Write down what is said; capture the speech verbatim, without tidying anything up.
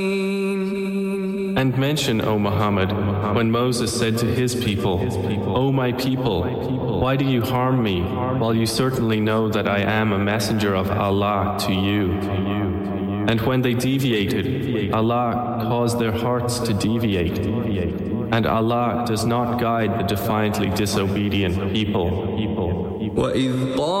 And mention, O Muhammad, when Moses said to his people, O my people, why do you harm me, while you certainly know that I am a messenger of Allah to you? And when they deviated, Allah caused their hearts to deviate. And Allah does not guide the defiantly disobedient people. وَإِذْ